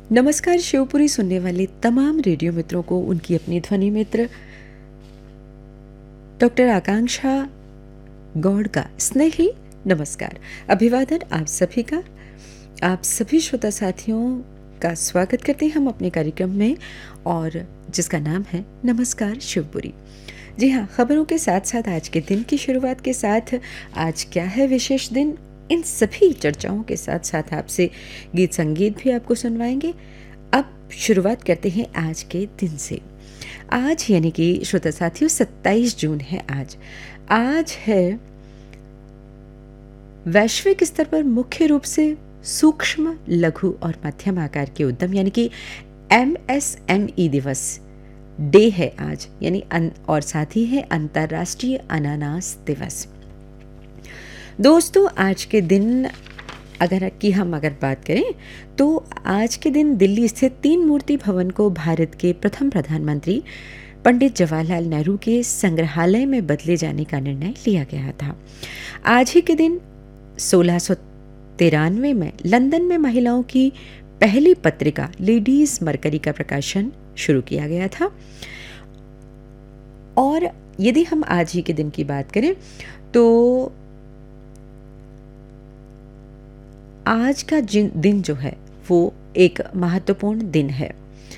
नमस्कार शिवपुरी सुनने वाले तमाम रेडियो मित्रों को उनकी अपनी ध्वनि मित्र डॉक्टर आकांक्षा गौड़ का स्नेही नमस्कार। अभिवादन आप सभी का। आप सभी श्रोता साथियों का स्वागत करते हैं हम अपने कार्यक्रम में, और जिसका नाम है नमस्कार शिवपुरी। जी हाँ, खबरों के साथ साथ आज के दिन की शुरुआत के साथ आज क्या है विशेष दिन, इन सभी चर्चाओं के साथ साथ आपसे गीत संगीत भी आपको सुनवाएंगे। अब शुरुआत करते हैं आज के दिन से। आज यानी कि श्रोता साथियों 27 जून है आज है वैश्विक स्तर पर मुख्य रूप से सूक्ष्म, लघु और मध्यम आकार के उद्यम यानी कि MSME दिवस डे है आज, यानी और साथ ही है अंतर्राष्ट्रीय अनानास दिवस। दोस्तों, आज के दिन अगर बात करें तो आज के दिन दिल्ली स्थित 3 मूर्ति भवन को भारत के प्रथम प्रधानमंत्री पंडित जवाहरलाल नेहरू के संग्रहालय में बदले जाने का निर्णय लिया गया था। आज ही के दिन 1693 में लंदन में महिलाओं की पहली पत्रिका लेडीज मरकरी का प्रकाशन शुरू किया गया था। और यदि हम आज ही के दिन की बात करें तो आज का दिन जो है वो एक महत्वपूर्ण दिन है।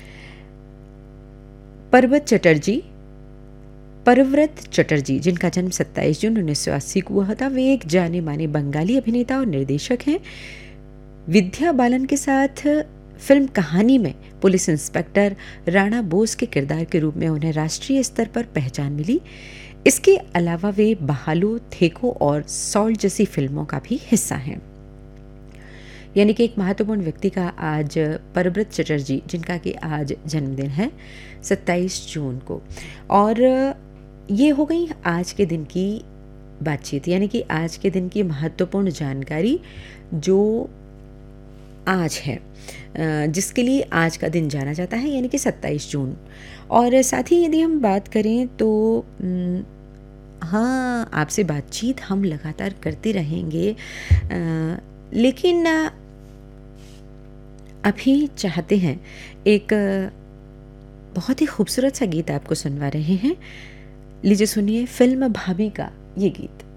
परव्रत चटर्जी, जिनका जन्म 27 जून 1980 को हुआ था, वे एक जाने माने बंगाली अभिनेता और निर्देशक हैं। विद्या बालन के साथ फिल्म कहानी में पुलिस इंस्पेक्टर राणा बोस के किरदार के रूप में उन्हें राष्ट्रीय स्तर पर पहचान मिली। इसके अलावा वे बहालू, थेको और सॉल्ट जैसी फिल्मों का भी हिस्सा हैं। यानी कि एक महत्वपूर्ण व्यक्ति का आज परव्रत चटर्जी, जिनका कि आज जन्मदिन है 27 जून को। और ये हो गई आज के दिन की बातचीत, यानी कि आज के दिन की महत्वपूर्ण जानकारी जो आज है, जिसके लिए आज का दिन जाना जाता है, यानी कि 27 जून। और साथ ही यदि हम बात करें तो हाँ, आपसे बातचीत हम लगातार करते रहेंगे, लेकिन अभी चाहते हैं एक बहुत ही खूबसूरत सा गीत आपको सुनवा रहे हैं। लीजिए सुनिए फिल्म भाभी का ये गीत।